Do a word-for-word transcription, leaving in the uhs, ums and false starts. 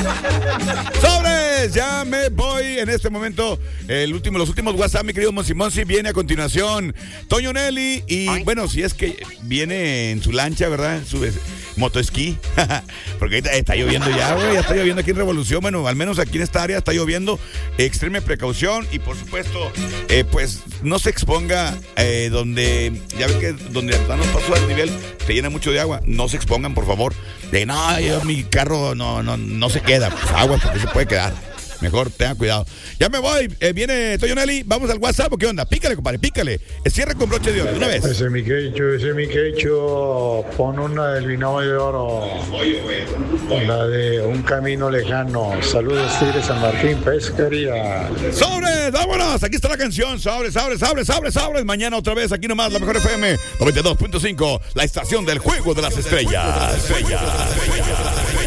¡Sobres! Ya me voy en este momento. El último, los últimos WhatsApp, mi querido Monsi Monsi, viene a continuación Toño Nelly. Y Ay. bueno, si es que viene en su lancha, ¿verdad? En su motoesquí. Porque ahorita está lloviendo ya, güey. Ya está lloviendo aquí en Revolución. Bueno, al menos aquí en esta área está lloviendo. Extreme precaución. Y por supuesto, eh, pues no se exponga eh, donde, ya ves que donde están los pasos al nivel, se llena mucho de agua. No se expongan, por favor. De no, yo, mi carro no, no, no se queda. Pues agua, porque se puede quedar. Mejor tengan cuidado. Ya me voy. Eh, viene Toño Nelly. Vamos al WhatsApp. ¿Qué onda? Pícale, compadre. Pícale. Cierra con broche de oro. Una vez. Ese mi quecho, ese mi quecho. Pon una del binomio de oro. La de Un Camino Lejano. Saludos, Tigre San Martín, Pesquería. ¡Sobres! ¡Vámonos! Aquí está la canción. ¡Sobres, sobres, sobres, sobres, sobres! Mañana otra vez aquí nomás. La mejor F M noventa y dos punto cinco. La estación del juego de las estrellas. Estrellas. Estrellas.